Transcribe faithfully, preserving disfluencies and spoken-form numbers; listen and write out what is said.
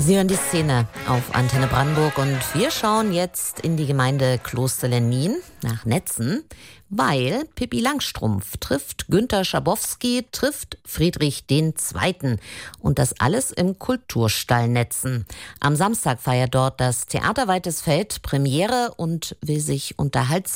Sie hören die Szene auf Antenne Brandenburg und wir schauen jetzt in die Gemeinde Kloster-Lennin nach Netzen, weil Pippi Langstrumpf trifft Günter Schabowski, trifft Friedrich den Zweiten. Und das alles im Kulturstall Netzen. Am Samstag feiert dort das Theater Weites Feld Premiere und will sich unterhaltsam